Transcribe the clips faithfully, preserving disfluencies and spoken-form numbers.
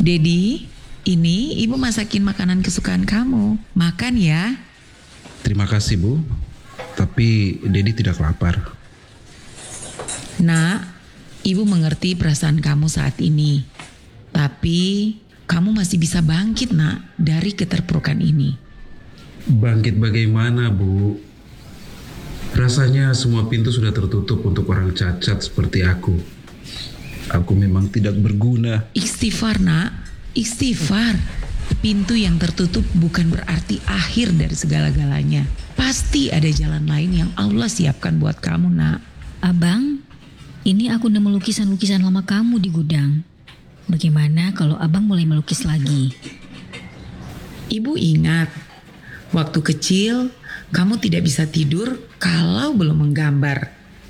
Dedi, ini ibu masakin makanan kesukaan kamu. Makan ya. Terima kasih, Bu. Tapi Dedi tidak lapar. Nak, ibu mengerti perasaan kamu saat ini. Tapi kamu masih bisa bangkit, Nak, dari keterpurukan ini. Bangkit bagaimana, Bu? Rasanya semua pintu sudah tertutup untuk orang cacat seperti aku. Aku memang tidak berguna. Istighfar, Nak. Istighfar. Pintu yang tertutup bukan berarti akhir dari segala-galanya. Pasti ada jalan lain yang Allah siapkan buat kamu, Nak. Abang, ini aku nemu lukisan-lukisan lama kamu di gudang. Bagaimana kalau abang mulai melukis lagi? Ibu ingat, waktu kecil kamu tidak bisa tidur kalau belum menggambar.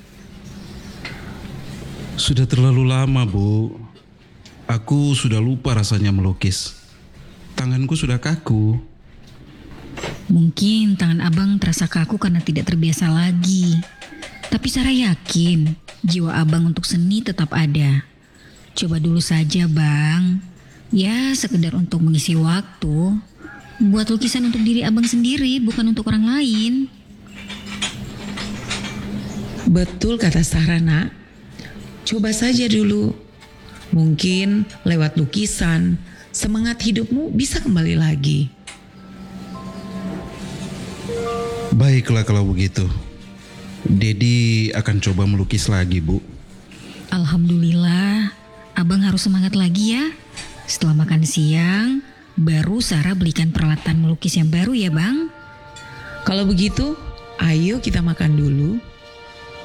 Sudah terlalu lama, Bu. Aku sudah lupa rasanya melukis. Tanganku sudah kaku. Mungkin tangan abang terasa kaku karena tidak terbiasa lagi. Tapi Sarah yakin jiwa abang untuk seni tetap ada. Coba dulu saja, Bang. Ya, sekedar untuk mengisi waktu. Buat lukisan untuk diri abang sendiri, bukan untuk orang lain. Betul kata Sarah, Nak. Coba saja dulu. Mungkin lewat lukisan, semangat hidupmu bisa kembali lagi. Baiklah kalau begitu. Dedi akan coba melukis lagi, Bu. Alhamdulillah, abang harus semangat lagi ya. Setelah makan siang, baru Sarah belikan peralatan melukis yang baru ya, Bang. Kalau begitu, ayo kita makan dulu.